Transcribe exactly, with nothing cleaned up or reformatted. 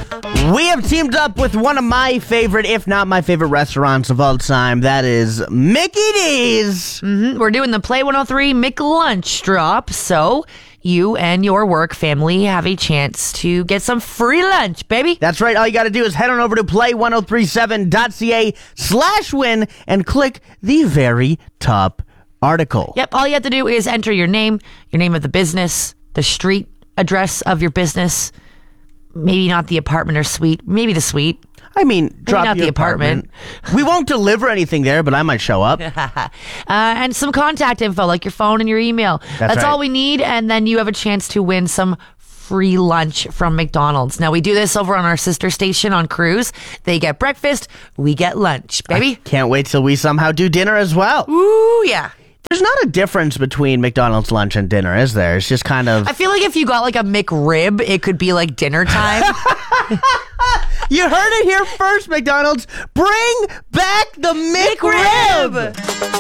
We have teamed up with one of my favorite, if not my favorite restaurants of all time. That is Mickey D's. Mm-hmm. We're doing the Play one oh three McLunch drop, so you and your work family have a chance to get some free lunch, baby. That's right. All you got to do is head on over to play ten thirty-seven dot c a slash win and click the very top article. Yep, all you have to do is enter your name, your name of the business, the street address of your business, maybe not the apartment or suite, maybe the suite. I mean, maybe drop not your the apartment. apartment. We won't deliver anything there, but I might show up. uh, and some contact info, like your phone and your email. That's, That's right. all we need, and then you have a chance to win some free lunch from McDonald's. Now, we do this over on our sister station on Cruise. They get breakfast, we get lunch, baby. I can't wait till we somehow do dinner as well. Ooh, yeah. There's not a difference between McDonald's lunch and dinner, is there? It's just kind of... I feel like if you got like a McRib, it could be like dinner time. You heard it here first, McDonald's. Bring back the McRib!